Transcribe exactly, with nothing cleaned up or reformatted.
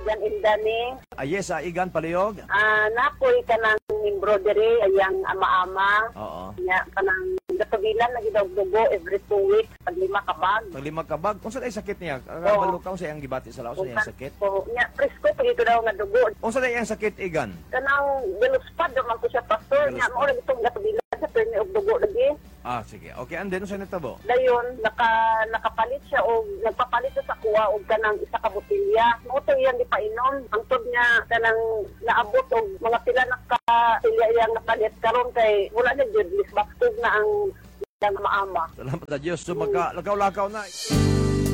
Igan Indani. Ah, yes, ah, Igan Palihog. Ah, napoy ka ng embroidery, ayang ama-ama. Oo. Nya, kanang gatubilan na gidawag-dugo every two weeks, pag lima kabag. Pag lima kabag, kung saan ay sakit niya? Oo. Kabalo ka, kung saan ang gibati sa laos niya sakit? So, nya, presko, pag ito daw nga dugo. Kung saan ay ang sakit, Igan? Kanang galuspad naman ko siya, pastor. Nya, Galuspad. mo lang itong gatubilan sa permi og dugo lagi. Ah, sige. Okay, and then, saan nagtabo? Dayon, naka, nakapalit siya o nagpapalit siya sa kuha o kanang isa ka botilya. Moto yan di painom. Ang tod niya kanang naabot o mga pila nakatilya yang napalit karon kay wala na jud lisbaktog na ang ang maama. Salamat sa Diyos. So, magka, lakaw-lakaw na.